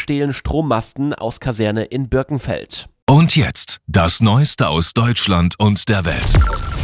stehlen Strommasten aus Kaserne in Birkenfeld. Und jetzt das Neueste aus Deutschland und der Welt.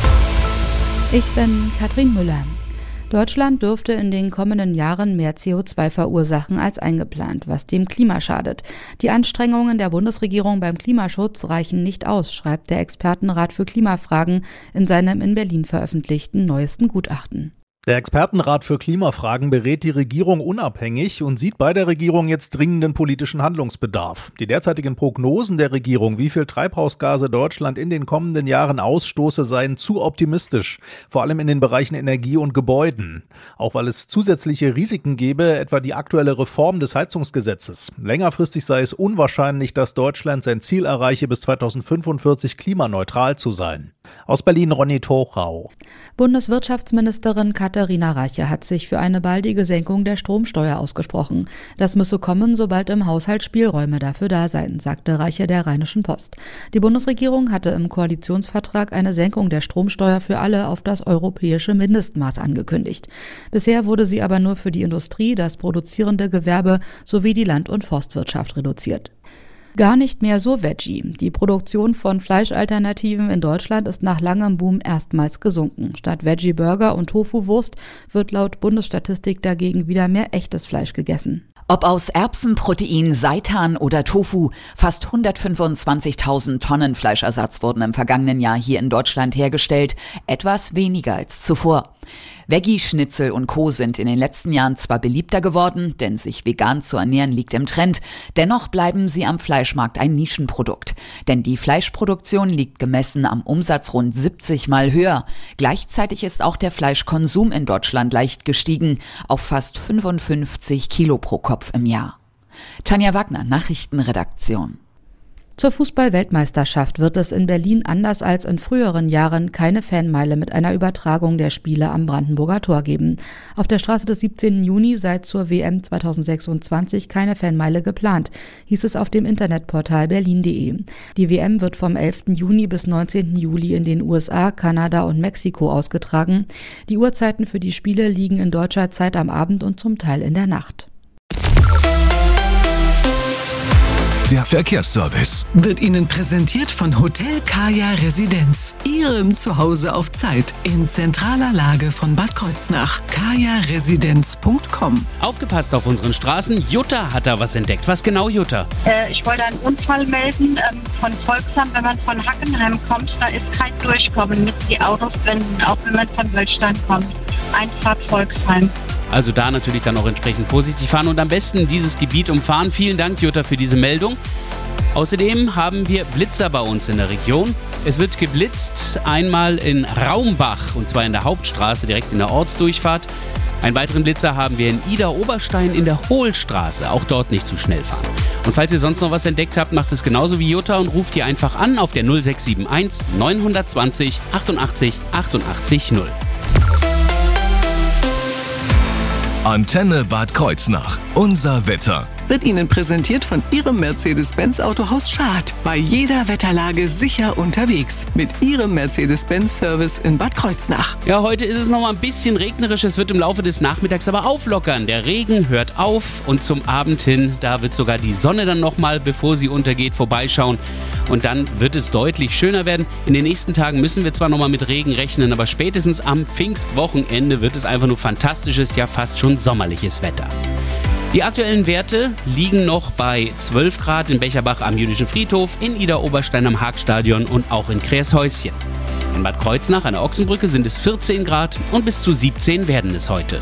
Ich bin Katrin Müller. Deutschland dürfte in den kommenden Jahren mehr CO2 verursachen als eingeplant, was dem Klima schadet. Die Anstrengungen der Bundesregierung beim Klimaschutz reichen nicht aus, schreibt der Expertenrat für Klimafragen in seinem in Berlin veröffentlichten neuesten Gutachten. Der Expertenrat für Klimafragen berät die Regierung unabhängig und sieht bei der Regierung jetzt dringenden politischen Handlungsbedarf. Die derzeitigen Prognosen der Regierung, wie viel Treibhausgase Deutschland in den kommenden Jahren ausstoße, seien zu optimistisch, vor allem in den Bereichen Energie und Gebäuden. Auch weil es zusätzliche Risiken gäbe, etwa die aktuelle Reform des Heizungsgesetzes. Längerfristig sei es unwahrscheinlich, dass Deutschland sein Ziel erreiche, bis 2045 klimaneutral zu sein. Aus Berlin Ronny Tochau. Bundeswirtschaftsministerin Katharina Reiche hat sich für eine baldige Senkung der Stromsteuer ausgesprochen. Das müsse kommen, sobald im Haushalt Spielräume dafür da seien, sagte Reiche der Rheinischen Post. Die Bundesregierung hatte im Koalitionsvertrag eine Senkung der Stromsteuer für alle auf das europäische Mindestmaß angekündigt. Bisher wurde sie aber nur für die Industrie, das produzierende Gewerbe sowie die Land- und Forstwirtschaft reduziert. Gar nicht mehr so Veggie. Die Produktion von Fleischalternativen in Deutschland ist nach langem Boom erstmals gesunken. Statt Veggie-Burger und Tofu-Wurst wird laut Bundesstatistik dagegen wieder mehr echtes Fleisch gegessen. Ob aus Erbsenprotein, Seitan oder Tofu, fast 125.000 Tonnen Fleischersatz wurden im vergangenen Jahr hier in Deutschland hergestellt, etwas weniger als zuvor. Veggie-Schnitzel und Co. sind in den letzten Jahren zwar beliebter geworden, denn sich vegan zu ernähren liegt im Trend, dennoch bleiben sie am Fleischmarkt ein Nischenprodukt. Denn die Fleischproduktion liegt gemessen am Umsatz rund 70 Mal höher. Gleichzeitig ist auch der Fleischkonsum in Deutschland leicht gestiegen, auf fast 55 Kilo pro Kopf im Jahr. Tanja Wagner, Nachrichtenredaktion. Zur Fußball-Weltmeisterschaft wird es in Berlin anders als in früheren Jahren keine Fanmeile mit einer Übertragung der Spiele am Brandenburger Tor geben. Auf der Straße des 17. Juni sei zur WM 2026 keine Fanmeile geplant, hieß es auf dem Internetportal berlin.de. Die WM wird vom 11. Juni bis 19. Juli in den USA, Kanada und Mexiko ausgetragen. Die Uhrzeiten für die Spiele liegen in deutscher Zeit am Abend und zum Teil in der Nacht. Der Verkehrsservice wird Ihnen präsentiert von Hotel Kaya Residenz. Ihrem Zuhause auf Zeit in zentraler Lage von Bad Kreuznach. kajaresidenz.com. Aufgepasst auf unseren Straßen. Jutta hat da was entdeckt. Was genau, Jutta? Ich wollte einen Unfall melden von Volksheim. Wenn man von Hackenheim kommt, da ist kein Durchkommen mit die Autos blenden, auch wenn man von Wöllstein kommt. Einfahrt Volksheim. Also da natürlich dann auch entsprechend vorsichtig fahren und am besten dieses Gebiet umfahren. Vielen Dank, Jutta, für diese Meldung. Außerdem haben wir Blitzer bei uns in der Region. Es wird geblitzt, einmal in Raumbach, und zwar in der Hauptstraße, direkt in der Ortsdurchfahrt. Einen weiteren Blitzer haben wir in Ida-Oberstein in der Hohlstraße. Auch dort nicht zu schnell fahren. Und falls ihr sonst noch was entdeckt habt, macht es genauso wie Jutta und ruft ihr einfach an auf der 0671 920 88 88 0. Antenne Bad Kreuznach. Unser Wetter. Wird Ihnen präsentiert von Ihrem Mercedes-Benz Autohaus Schad. Bei jeder Wetterlage sicher unterwegs. Mit Ihrem Mercedes-Benz-Service in Bad Kreuznach. Ja, heute ist es noch mal ein bisschen regnerisch. Es wird im Laufe des Nachmittags aber auflockern. Der Regen hört auf und zum Abend hin, da wird sogar die Sonne dann noch mal, bevor sie untergeht, vorbeischauen. Und dann wird es deutlich schöner werden. In den nächsten Tagen müssen wir zwar noch mal mit Regen rechnen, aber spätestens am Pfingstwochenende wird es einfach nur fantastisches, ja fast schon sommerliches Wetter. Die aktuellen Werte liegen noch bei 12 Grad in Becherbach am Jüdischen Friedhof, in Ida-Oberstein am Haagstadion und auch in Kreashäuschen. In Bad Kreuznach an der Ochsenbrücke sind es 14 Grad und bis zu 17 werden es heute.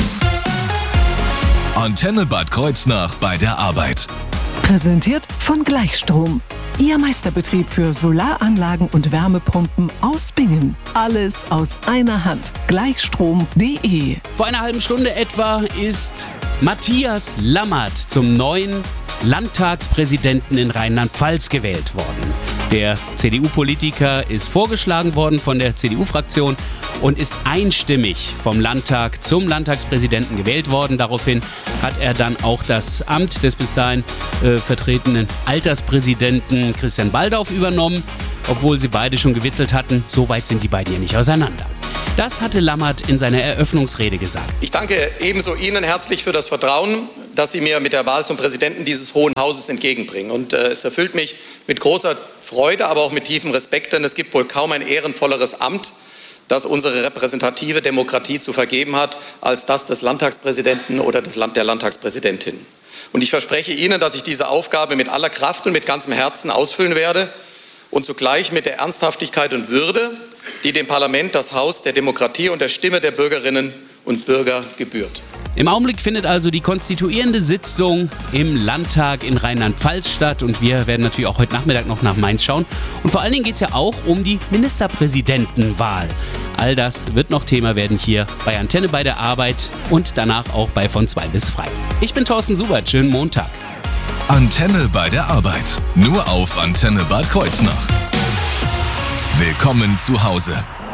Antenne Bad Kreuznach bei der Arbeit. Präsentiert von Gleichstrom. Ihr Meisterbetrieb für Solaranlagen und Wärmepumpen aus Bingen. Alles aus einer Hand. Gleichstrom.de. Vor einer halben Stunde etwa ist Matthias Lammert zum neuen Landtagspräsidenten in Rheinland-Pfalz gewählt worden. Der CDU-Politiker ist vorgeschlagen worden von der CDU-Fraktion und ist einstimmig vom Landtag zum Landtagspräsidenten gewählt worden. Daraufhin hat er dann auch das Amt des bis dahin vertretenen Alterspräsidenten Christian Baldauf übernommen, obwohl sie beide schon gewitzelt hatten. So weit sind die beiden ja nicht auseinander. Das hatte Lammert in seiner Eröffnungsrede gesagt. Ich danke ebenso Ihnen herzlich für das Vertrauen, das Sie mir mit der Wahl zum Präsidenten dieses Hohen Hauses entgegenbringen. Und es erfüllt mich mit großer Freude, aber auch mit tiefem Respekt, denn es gibt wohl kaum ein ehrenvolleres Amt, das unsere repräsentative Demokratie zu vergeben hat, als das des Landtagspräsidenten oder der Landtagspräsidentin. Und ich verspreche Ihnen, dass ich diese Aufgabe mit aller Kraft und mit ganzem Herzen ausfüllen werde und zugleich mit der Ernsthaftigkeit und Würde, die dem Parlament, das Haus der Demokratie und der Stimme der Bürgerinnen und Bürger gebührt. Im Augenblick findet also die konstituierende Sitzung im Landtag in Rheinland-Pfalz statt und wir werden natürlich auch heute Nachmittag noch nach Mainz schauen. Und vor allen Dingen geht es ja auch um die Ministerpräsidentenwahl. All das wird noch Thema werden hier bei Antenne bei der Arbeit und danach auch bei von 2 bis frei. Ich bin Thorsten Subert, schönen Montag. Antenne bei der Arbeit. Nur auf Antenne Bad Kreuznach. Willkommen zu Hause.